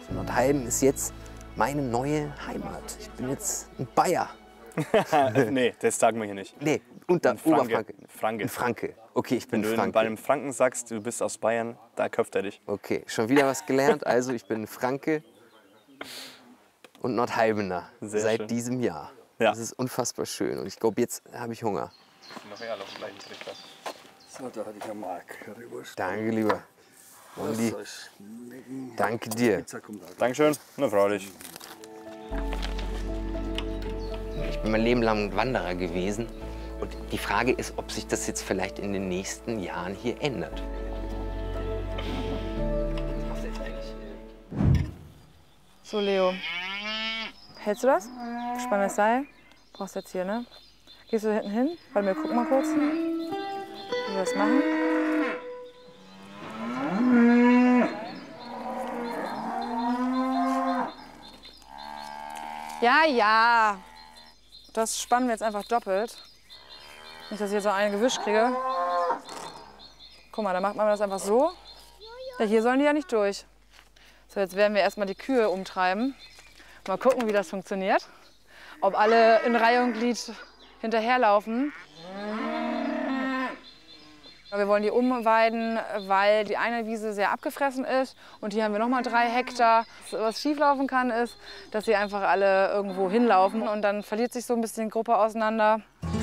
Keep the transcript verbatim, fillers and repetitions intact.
Nordheim ist jetzt meine neue Heimat. Ich bin jetzt ein Bayer. Nee, das sagen wir hier nicht. Nee, unter Ein Franke. Oberfranke. Franke. Ein Franke. Okay, ich bin Wenn du Franke. bei einem Franken sagst, du bist aus Bayern, da köpft er dich. Okay, schon wieder was gelernt. Also ich bin Franke und Nordheimener Sehr seit schön. diesem Jahr. Ja. Das ist unfassbar schön und ich glaube, jetzt habe ich Hunger. Noch eher auf gleichen Trichter. So, da hatte ich eine Mark. Currywurst. Danke, lieber. Das Andi, soll schmecken. danke dir. Pizza kommt auch. Dankeschön, na freilich. Ich bin mein Leben lang Wanderer gewesen. Und die Frage ist, ob sich das jetzt vielleicht in den nächsten Jahren hier ändert. So, Leo. Hältst du das? Spann das Seil. Brauchst jetzt hier, ne? Gehst du hinten hin? Warte, wir gucken mal kurz, wie wir das machen. Ja, ja. Das spannen wir jetzt einfach doppelt. Nicht, dass ich jetzt so einen gewischt kriege. Guck mal, da macht man das einfach so. Ja, hier sollen die ja nicht durch. So, jetzt werden wir erstmal die Kühe umtreiben. Mal gucken, wie das funktioniert. Ob alle in Reihe und Glied hinterherlaufen. Wir wollen die umweiden, weil die eine Wiese sehr abgefressen ist. Und hier haben wir noch mal drei Hektar. Was schieflaufen kann, ist, dass sie einfach alle irgendwo hinlaufen. Und dann verliert sich so ein bisschen die Gruppe auseinander.